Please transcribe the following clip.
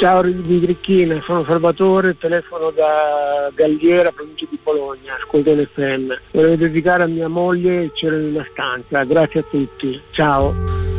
Ciao di Gricchina, sono Salvatore, telefono da Galliera, provincia di Bologna, ascolto l'FM. Volevo dedicare a mia moglie Il cielo in una stanza. Grazie a tutti, ciao.